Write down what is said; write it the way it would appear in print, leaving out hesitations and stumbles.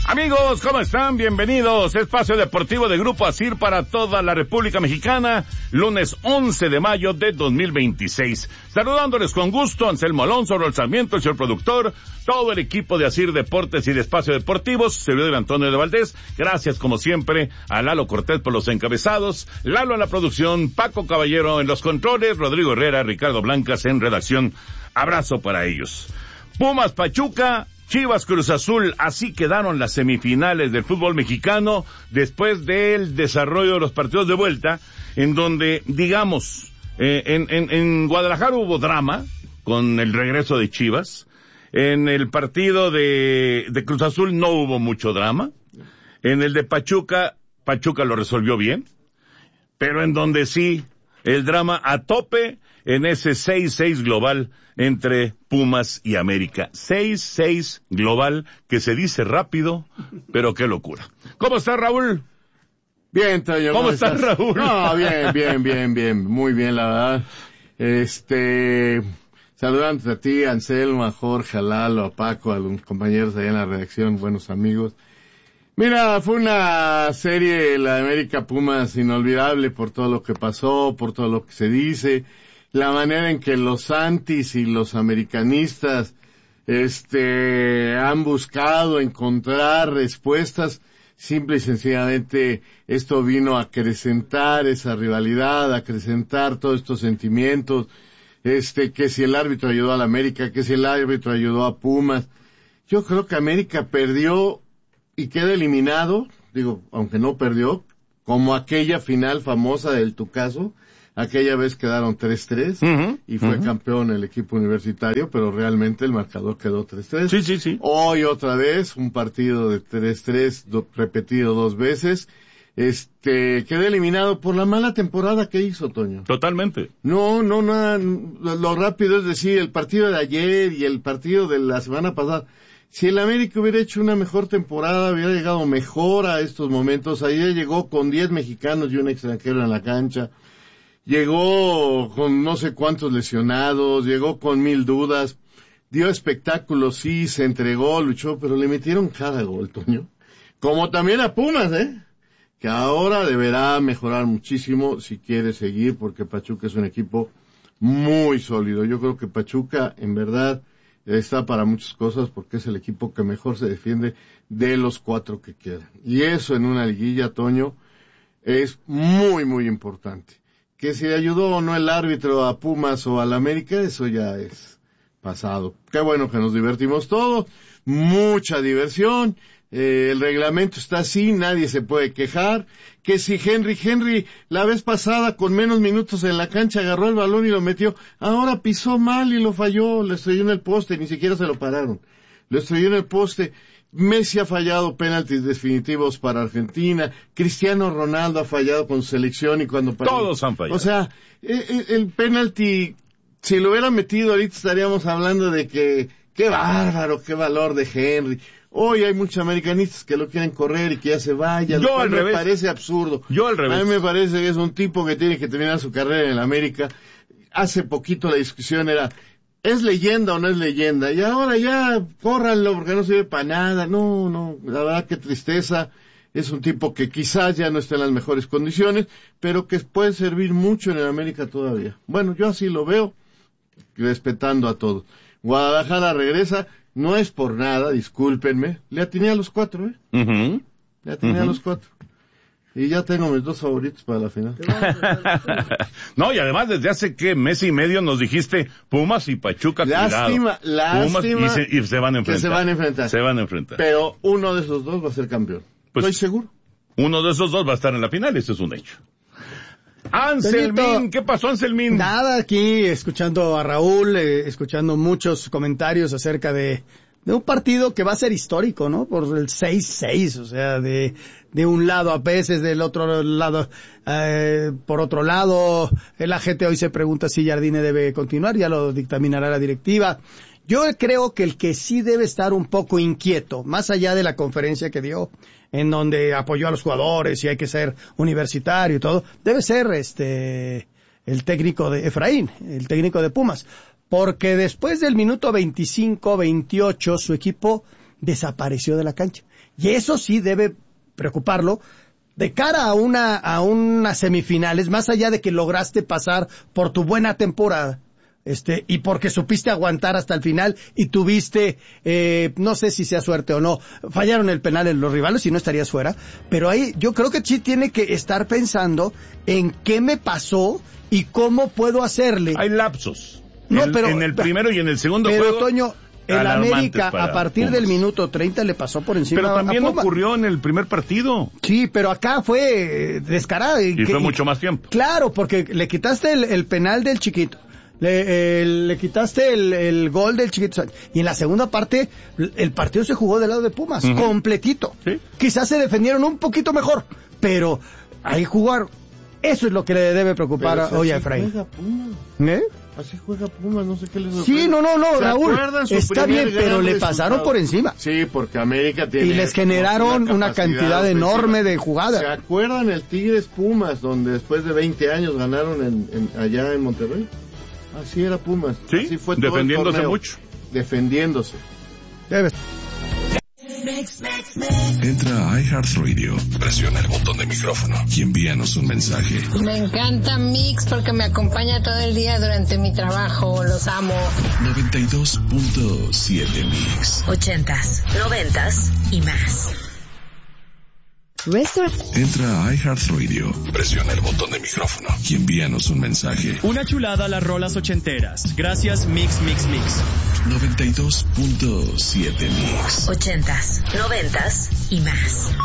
Amigos, ¿cómo están? Bienvenidos. Espacio Deportivo de Grupo ASIR para toda la República Mexicana, lunes 11 de mayo de 2026. Saludándoles con gusto, Anselmo Alonso, Raúl Sarmiento, el señor productor, todo el equipo de ASIR Deportes y de Espacio Deportivos, servidor Antonio de Valdés. Gracias, como siempre, a Lalo Cortés por los encabezados, Lalo en la producción, Paco Caballero en los controles, Rodrigo Herrera, Ricardo Blancas en redacción. Abrazo para ellos. Pumas Pachuca, Chivas Cruz Azul, así quedaron las semifinales del fútbol mexicano después del desarrollo de los partidos de vuelta, en donde, digamos, en Guadalajara hubo drama con el regreso de Chivas. En el partido de Cruz Azul no hubo mucho drama. En el de Pachuca lo resolvió bien. Pero en donde sí, el drama a tope en ese 6-6 global entre Pumas y América. 6-6 global, que se dice rápido, pero qué locura. ¿Cómo está, Raúl? Bien, Toño. ¿Cómo estás, Raúl? No, bien. Muy bien, la verdad. Saludando a ti, Anselmo, a Jorge, a Lalo, a Paco, a los compañeros allá en la redacción, buenos amigos. Mira, fue una serie, la América Pumas, inolvidable por todo lo que pasó, por todo lo que se dice, la manera en que los antis y los americanistas, han buscado encontrar respuestas. Simple y sencillamente, esto vino a acrecentar esa rivalidad, a acrecentar todos estos sentimientos, que si el árbitro ayudó a la América, que si el árbitro ayudó a Pumas. Yo creo que América perdió y queda eliminado, aunque no perdió, como aquella final famosa del Tucaso. Aquella vez quedaron 3-3 y fue campeón el equipo universitario, pero realmente el marcador quedó 3-3. Sí. Hoy otra vez, un partido de 3-3 repetido 2 veces. Quedé eliminado por la mala temporada que hizo, Toño. Totalmente. No, nada, lo rápido es decir, el partido de ayer y el partido de la semana pasada. Si el América hubiera hecho una mejor temporada, hubiera llegado mejor a estos momentos. Ayer llegó con 10 mexicanos y un extranjero en la cancha. Llegó con no sé cuántos lesionados, llegó con 1000 dudas, dio espectáculo, sí, se entregó, luchó, pero le metieron cada gol, Toño. Como también a Pumas, que ahora deberá mejorar muchísimo si quiere seguir, porque Pachuca es un equipo muy sólido. Yo creo que Pachuca, en verdad, está para muchas cosas, porque es el equipo que mejor se defiende de los 4 que quedan. Y eso en una liguilla, Toño, es muy, muy importante. Que si ayudó o no el árbitro a Pumas o al América, eso ya es pasado. Qué bueno que nos divertimos todos, mucha diversión, el reglamento está así, nadie se puede quejar. Que si Henry la vez pasada con menos minutos en la cancha agarró el balón y lo metió, ahora pisó mal y lo falló, lo estrelló en el poste, ni siquiera se lo pararon, lo estrelló en el poste. Messi ha fallado penaltis definitivos para Argentina, Cristiano Ronaldo ha fallado con su selección y cuando... Todos han fallado. O sea, el penalti, si lo hubiera metido ahorita estaríamos hablando de que, qué bárbaro, qué valor de Henry. Hoy hay muchos americanistas que lo quieren correr y que ya se vaya. Yo al revés. Me parece absurdo. Yo al revés. A mí me parece que es un tipo que tiene que terminar su carrera en el América. Hace poquito la discusión era... ¿es leyenda o no es leyenda? Y ahora ya, córranlo porque no sirve para nada. No, la verdad qué tristeza. Es un tipo que quizás ya no está en las mejores condiciones, pero que puede servir mucho en el América todavía. Bueno, yo así lo veo, respetando a todos. Guadalajara regresa, no es por nada, discúlpenme. Le atiné a los 4, Le atiné a los 4. Y ya tengo mis 2 favoritos para la final. No, y además desde hace, mes y medio nos dijiste Pumas y Pachuca. Lástima. Pumas y se van a enfrentar. Que se van a enfrentar. Pero uno de esos dos va a ser campeón. Pues, estoy seguro. Uno de esos dos va a estar en la final, eso es un hecho. Anselmín, ¿qué pasó, Anselmín? Nada, aquí escuchando a Raúl, escuchando muchos comentarios acerca de un partido que va a ser histórico, ¿no? Por el 6-6, o sea, de un lado a veces, del otro lado, por otro lado, la gente hoy se pregunta si Jardine debe continuar, ya lo dictaminará la directiva. Yo creo que el que sí debe estar un poco inquieto, más allá de la conferencia que dio, en donde apoyó a los jugadores y hay que ser universitario y todo, debe ser el técnico de Efraín, el técnico de Pumas. Porque después del minuto 25-28 su equipo desapareció de la cancha. Y eso sí debe preocuparlo de cara a unas semifinales, más allá de que lograste pasar por tu buena temporada. Y porque supiste aguantar hasta el final y tuviste, no sé si sea suerte o no, fallaron el penal en los rivales y no estarías fuera, pero ahí yo creo que sí tiene que estar pensando en qué me pasó y cómo puedo hacerle. Hay lapsos. No, en el primero y en el segundo pero, juego. Toño, el América a partir Pumas. del minuto 30 le pasó por encima Pero también a Pumas. ocurrió en el primer partido. Sí, pero acá fue descarado. Y fue mucho más tiempo. Claro, porque le quitaste el penal del Chiquito. Le quitaste el gol del Chiquito. Y en la segunda parte, el partido se jugó del lado de Pumas, completito. ¿Sí? Quizás se defendieron un poquito mejor, pero ahí jugaron. Eso es lo que le debe preocupar hoy a Efraín. Así juega Pumas, no sé qué les sorprende. Sí, no, Raúl, está bien, pero le pasaron por encima. Sí, porque América tiene... Y les generaron una cantidad enorme de jugadas. ¿Se acuerdan el Tigres Pumas, donde después de 20 años ganaron allá en Monterrey? Así era Pumas. Sí, así fue todo defendiéndose el torneo. mucho. Defendiéndose. Entra a iHeartRadio, presiona el botón de micrófono y envíanos un mensaje. Me encanta Mix porque me acompaña todo el día durante mi trabajo, los amo. 92.7 Mix. 80s, 90s y más. Entra a iHeartRadio, presiona el botón de micrófono y envíanos un mensaje. Una chulada a las rolas ochenteras. Gracias Mix. 92.7 Mix. 80s, 90s y más.